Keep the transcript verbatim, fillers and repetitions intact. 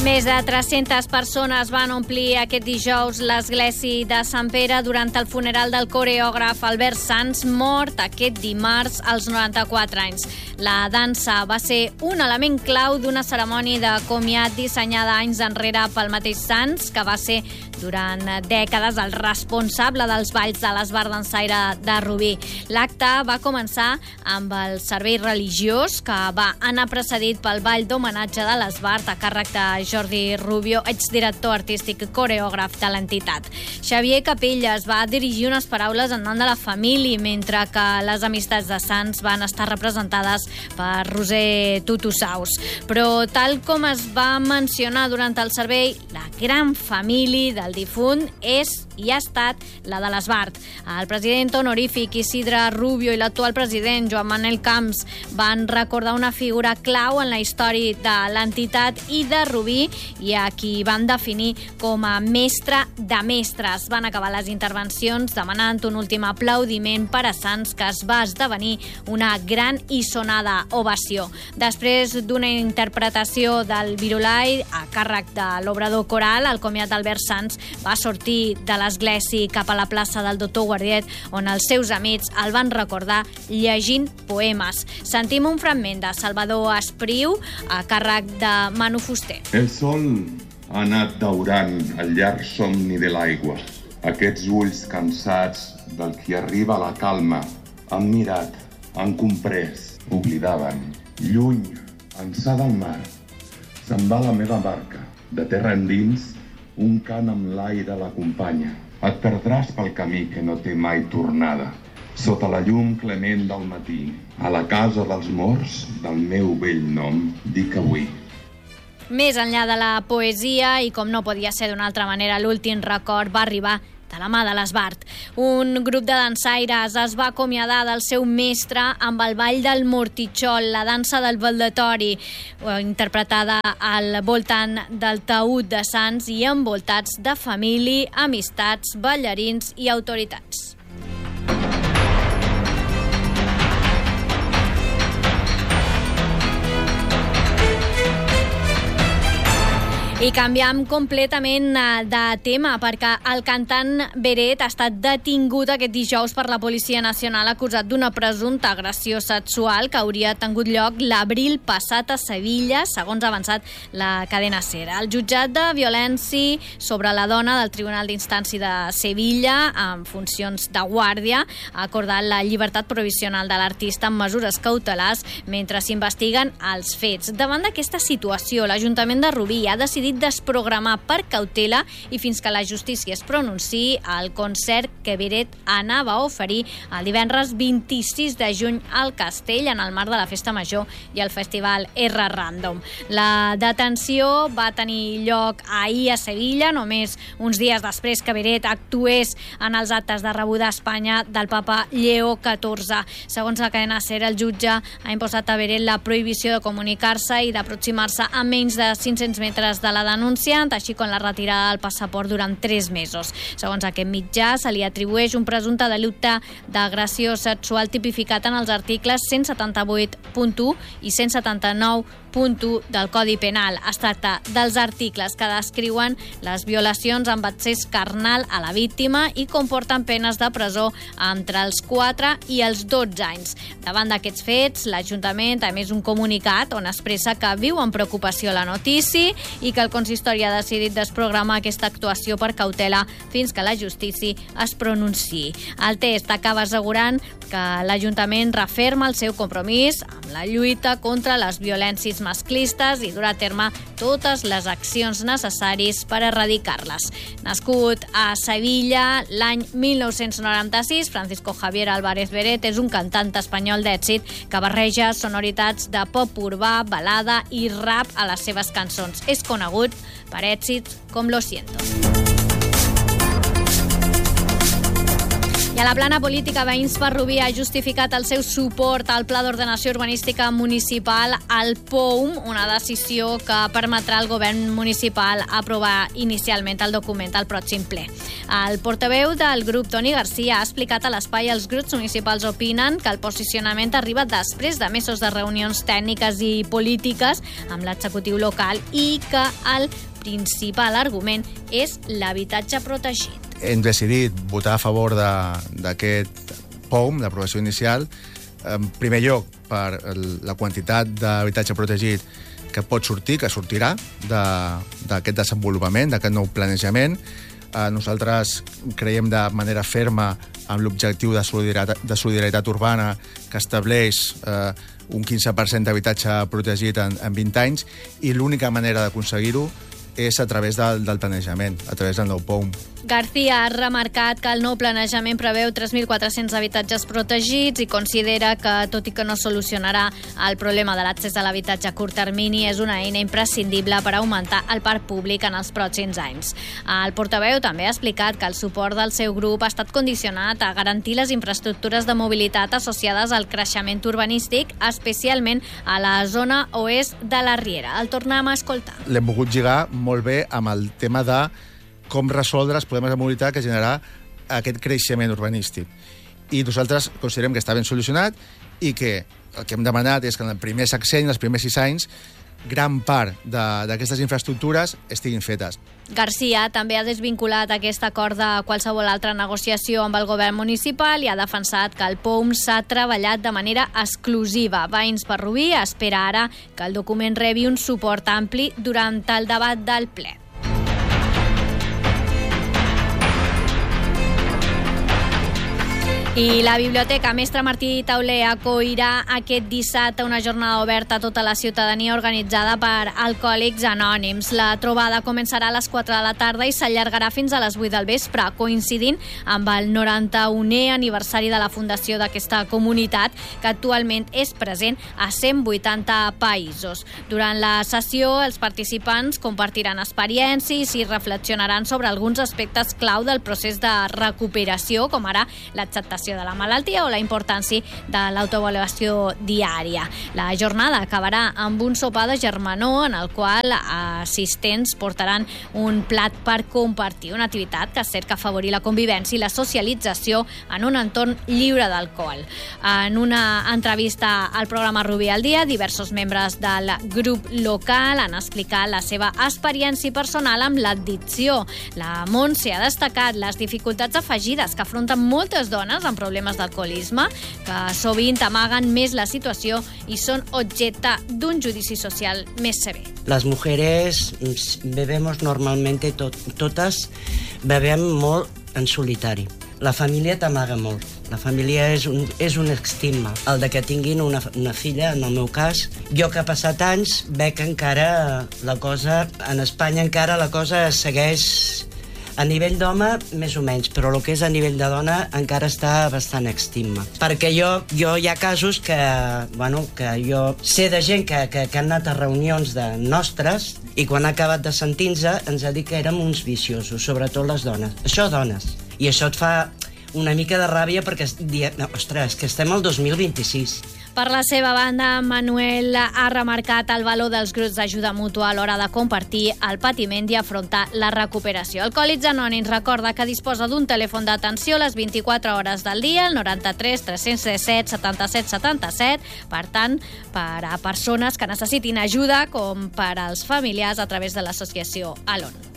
Més de tres-centes persones van omplir aquest dijous l'església de Sant Pere durant el funeral del coreògraf Albert Sans, mort aquest dimarts als noranta-quatre anys. La dansa va ser un element clau d'una cerimònia de comiat dissenyada anys enrere pel mateix Sans, que va ser durant dècades el responsable dels balls de l'Esbart Dansaire de Rubí. L'acte va començar amb el servei religiós, que va anar precedit pel ball d'homenatge de l'Esbart a càrrec de Jordi Rubio, exdirector artístic i coreògraf de l'entitat. Xavier Capelles va dirigir unes paraules en nom de la família, mentre que les amistats de Sans van estar representades per Roser Tutusaus. Però, tal com es va mencionar durant el servei, la gran família del difunt és i ha estat la de l'Esbart. El president honorífic Isidre Rubio i l'actual president Joan Manel Camps van recordar una figura clau en la història de l'entitat i de Rubí, i a qui van definir com a mestre de mestres. Van acabar les intervencions demanant un últim aplaudiment per a Sans, que es va esdevenir una gran i sonada ovació. Després d'una interpretació del Virolai a càrrec de l'obrador coral, el comiat d'Albert Sans va sortir de l'església cap a la plaça del Doctor Guardiet, on els seus amics el van recordar llegint poemes. Sentim un fragment de Salvador Espriu a càrrec de Manu Fuster. El sol ha anat daurant el llarg somni de l'aigua. Aquests ulls cansats del qui arriba a la calma han mirat, han comprès, oblidaven. Lluny, ençà del mar, se'n va la meva barca. De terra endins, un cant amb l'aire l'acompanya. Et perdràs pel camí que no té mai tornada. Sota la llum clement del matí, a la casa dels morts, del meu vell nom, dic avui. Més enllà de la poesia, i com no podia ser d'una altra manera, l'últim record va arribar de la mà de l'Esbart. Un grup de dansaires es va acomiadar del seu mestre amb el ball del Mortitxol, la dansa del baldatori, interpretada al voltant del taüt de Sants i envoltats de família, amistats, ballarins i autoritats. I canviem completament de tema, perquè el cantant Beret ha estat detingut aquest dijous per la Policia Nacional acusat d'una presumpta agressió sexual que hauria tingut lloc l'abril passat a Sevilla, segons ha avançat la cadena SER. El jutjat de violència sobre la dona del Tribunal d'Instància de Sevilla, amb funcions de guàrdia, ha acordat la llibertat provisional de l'artista amb mesures cautelars mentre s'investiguen els fets. Davant d'aquesta situació, l'Ajuntament de Rubí ha decidit desprogramar per cautela i fins que la justícia es pronunciï el concert que Beret anava a oferir el divendres vint-i-sis de juny al Castell en el marc de la Festa Major i el Festival R Random. La detenció va tenir lloc ahir a Sevilla, només uns dies després que Beret actués en els actes de rebuda a Espanya del papa Lleó catorze. Segons la cadena SER, el jutge ha imposat a Beret la prohibició de comunicar-se i d'aproximar-se a menys de cinc-cents metres de la denunciant, així com la retirada del passaport durant tres mesos. Segons aquest mitjà, se li atribueix un presumpte delicte d'agressió sexual tipificat en els articles cent setanta-vuit punt u i cent setanta-nou punt u del Codi Penal. Es tracta dels articles que descriuen les violacions amb accés carnal a la víctima i comporten penes de presó entre els quatre i els dotze anys. Davant d'aquests fets, l'Ajuntament ha emès un comunicat on expressa que viu amb preocupació la notícia i que el consistori ha decidit desprogramar aquesta actuació per cautela fins que la justícia es pronunciï. El text acaba assegurant que l'Ajuntament referma el seu compromís amb la lluita contra les violències masclistes i durà a terme totes les accions necessàries per erradicar-les. Nascut a Sevilla l'any mil nou-cents noranta-sis, Francisco Javier Álvarez Beret és un cantant espanyol d'èxit que barreja sonoritats de pop urbà, balada i rap a les seves cançons. És conegut per èxits com Lo Siento. I a la plana política, Veïns per Rubí ha justificat el seu suport al Pla d'Ordenació Urbanística Municipal, al P O U M, una decisió que permetrà al govern municipal aprovar inicialment el document al pròxim ple. El portaveu del grup, Toni Garcia, ha explicat a l'espai els grups municipals opinen que el posicionament arriba després de mesos de reunions tècniques i polítiques amb l'executiu local i que el principal argument és l'habitatge protegit. Hem decidit votar a favor d'aquest P O U M, l'aprovació inicial, en primer lloc per la quantitat d'habitatge protegit que pot sortir, que sortirà d'aquest desenvolupament, d'aquest nou planejament. Nosaltres creiem de manera ferma amb l'objectiu de solidaritat, de solidaritat urbana que estableix eh, un quinze per cent d'habitatge protegit en, en vint anys, i l'única manera d'aconseguir-ho és a través del, del planejament, a través del nou P O U M. García ha remarcat que el nou planejament preveu tres mil quatre-cents habitatges protegits i considera que, tot i que no solucionarà el problema de l'accés a l'habitatge a curt termini, és una eina imprescindible per augmentar el parc públic en els pròxims anys. El portaveu també ha explicat que el suport del seu grup ha estat condicionat a garantir les infraestructures de mobilitat associades al creixement urbanístic, especialment a la zona oest de la Riera. El tornem a escoltar. L'hem volgut lligar molt bé amb el tema de com resoldre els problemes de mobilitat que generarà aquest creixement urbanístic. I nosaltres considerem que està ben solucionat i que el que hem demanat és que en el primer sexenni, els primers sis anys, gran part d'aquestes infraestructures estiguin fetes. García també ha desvinculat aquest acord de qualsevol altra negociació amb el govern municipal i ha defensat que el P O U M s'ha treballat de manera exclusiva. Veïns per Rubí espera ara que el document rebi un suport ampli durant el debat del ple. I la Biblioteca Mestre Martí Tauler acollirà aquest dissabte una jornada oberta a tota la ciutadania organitzada per Alcohòlics Anònims. La trobada començarà a les quatre de la tarda i s'allargarà fins a les vuit del vespre, coincidint amb el noranta-unè aniversari de la fundació d'aquesta comunitat, que actualment és present a cent vuitanta països. Durant la sessió, els participants compartiran experiències i reflexionaran sobre alguns aspectes clau del procés de recuperació, com ara l'acceptació de la malaltia o la importància de l'autoavaluació diària. La jornada acabarà amb un sopar de germanor en el qual assistents portaran un plat per compartir, una activitat que cerca afavorir la convivència i la socialització en un entorn lliure d'alcohol. En una entrevista al programa Rubí al dia, diversos membres del grup local han explicat la seva experiència personal amb l'addicció. La Montse ha destacat les dificultats afegides que afronten moltes dones amb problemes d'alcoholisme, que sovint amaguen més la situació i són objecte d'un judici social més sever. Las mujeres bebemos normalmente, to totes bebem molt en solitari. La família t'amaga molt. La família és un, és un estigma. El de que tinguin una, una filla, en el meu cas, jo que ha passat anys, veig que encara la cosa, en Espanya encara la cosa segueix. A nivell d'home, més o menys, però el que és a nivell de dona encara està bastant estigma. Perquè jo, jo hi ha casos que, bueno, que jo sé de gent que, que, que han anat a reunions de nostres i quan ha acabat de sentir-se ens ha dit que érem uns viciosos, sobretot les dones. Això, dones. I això et fa una mica de ràbia perquè, no, ostres, que estem al dos mil vint-i-sis. Per la seva banda, Manuel ha remarcat el valor dels grups d'ajuda mútua a l'hora de compartir el patiment i afrontar la recuperació. Alcohòlics Anònims recorda que disposa d'un telèfon d'atenció a les vint-i-quatre hores del dia, el noranta-tres tres-cents disset setanta-set setanta-set. Per tant, per a persones que necessitin ajuda, com per als familiars a través de l'associació Alon.